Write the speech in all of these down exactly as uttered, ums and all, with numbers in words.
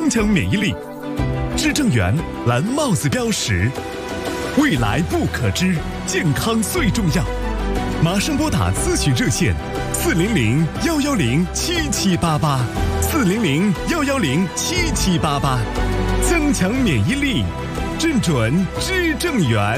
增强免疫力。至正源蓝帽子标识，未来不可知，健康最重要。马上拨打咨询热线四零零幺幺零七七八八，四零零幺幺零七七八八，增强免疫力，正准知正源。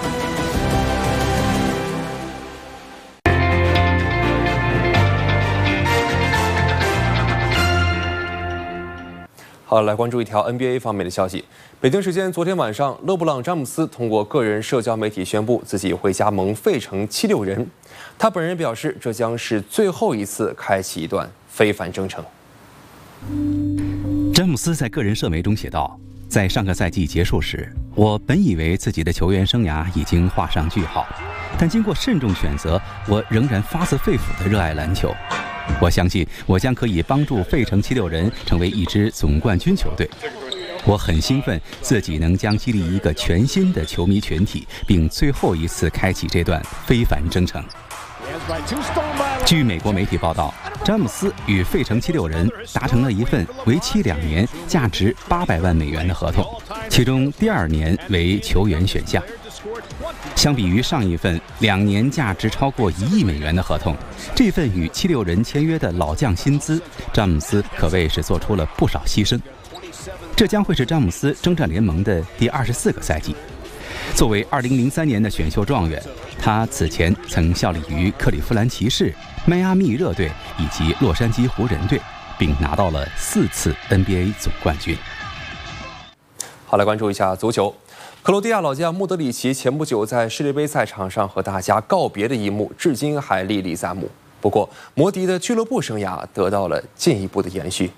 好，来关注一条 N B A 方面的消息。北京时间昨天晚上，勒布朗·詹姆斯通过个人社交媒体宣布自己会加盟费城七六人。他本人表示，这将是最后一次开启一段非凡征程。 詹姆斯在个人社媒中写道：“在上个赛季结束时，我本以为自己的球员生涯已经画上句号，但经过慎重选择，我仍然发自肺腑地热爱篮球。我相信我将可以帮助费城七六人成为一支总冠军球队。我很兴奋自己能将激励一个全新的球迷群体，并最后一次开启这段非凡征程。”据美国媒体报道，詹姆斯与费城七六人达成了一份为期两年、价值八百万美元的合同，其中第二年为球员选项。相比于上一份两年价值超过一亿美元的合同，这份与七六人签约的老将薪资，詹姆斯可谓是做出了不少牺牲。这将会是詹姆斯征战联盟的第二十四个赛季。作为二零零三年的选秀状元，他此前曾效力于克利夫兰骑士、迈阿密热队以及洛杉矶湖人队，并拿到了四次 N B A 总冠军。 好，来关注一下足球。克罗地亚老将莫德里奇前不久在世界杯赛场上和大家告别的一幕，至今还历历在目。不过，摩迪的俱乐部生涯得到了进一步的延续。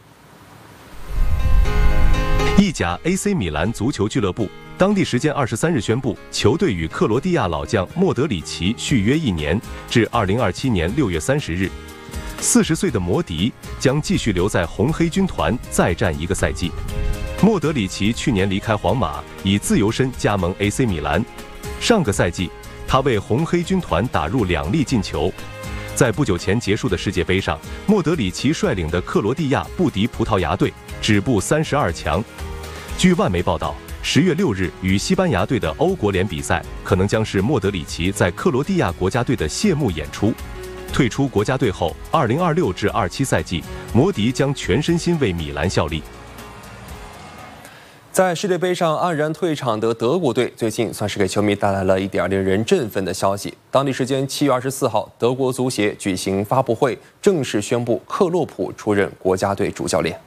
意甲 A C 米兰足球俱乐部当地时间二十三日宣布，球队与克罗地亚老将莫德里奇续约一年，至二零二七年六月三十日。四十岁的摩迪将继续留在红黑军团再战一个赛季。莫德里奇去年离开皇马，以自由身加盟 A C 米兰。上个赛季，他为红黑军团打入两粒进球。在不久前结束的世界杯上，莫德里奇率领的克罗地亚不敌葡萄牙队，止步三十二强。据外媒报道，十月六日与西班牙队的欧国联比赛可能将是莫德里奇在克罗地亚国家队的谢幕演出。退出国家队后，二零二六至二七赛季，摩迪将全身心为米兰效力。 在世界杯上黯然退场的德国队，最近算是给球迷带来了一点令人振奋的消息。当地时间七月二十四号，德国足协举行发布会，正式宣布克洛普出任国家队主教练。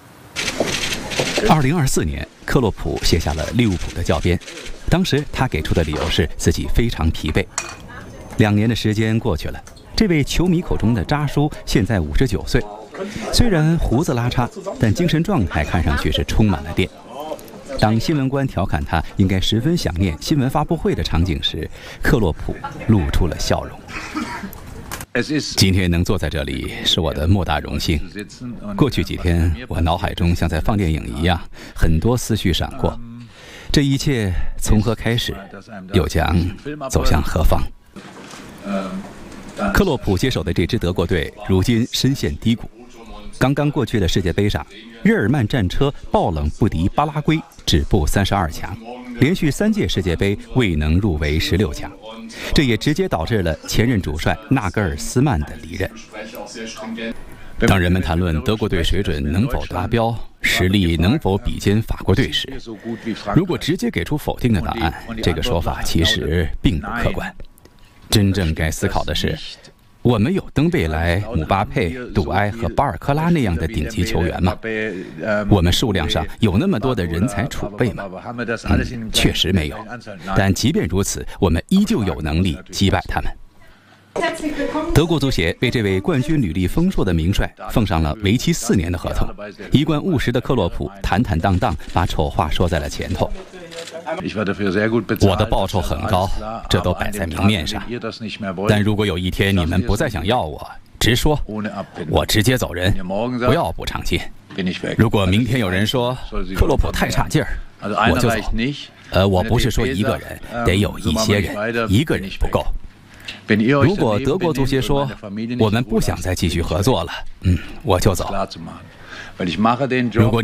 二零二四年，克洛普卸下了利物浦的教鞭，当时他给出的理由是自己非常疲惫。两年的时间过去了，这位球迷口中的渣叔现在五十九岁，虽然胡子拉碴，但精神状态看上去是充满了电。当新闻官调侃他应该十分想念新闻发布会的场景时，克洛普露出了笑容。今天能坐在这里是我的莫大荣幸。过去几天，我脑海中像在放电影一样，很多思绪闪过。这一切从何开始，又将走向何方？克洛普接手的这支德国队如今深陷低谷。刚刚过去的世界杯上，日耳曼战车爆冷不敌巴拉圭，止步三十二强，连续三届世界杯未能入围十六强，这也直接导致了前任主帅纳格尔斯曼的离任。当人们谈论德国队水准能否达标，实力能否比肩法国队时，如果直接给出否定的答案，这个说法其实并不客观。真正该思考的是，我们有登贝莱、姆巴佩、杜埃和巴尔科拉那样的顶级球员吗？我们数量上有那么多的人才储备吗？嗯，确实没有。但即便如此，我们依旧有能力击败他们。德国足协为这位冠军履历丰硕的名帅奉上了为期四年的合同。一贯务实的克洛普坦坦荡荡把丑话说在了前头。我的报酬很高，这都摆在明面上。但如果有一天你们不再想要我，直说，我直接走人，不要补偿金。如果明天有人说克洛普太差劲儿，我就走。呃，我不是说一个人，得有一些人，一个人不够。如果德国足协说我们不想再继续合作了，嗯，我就走。如果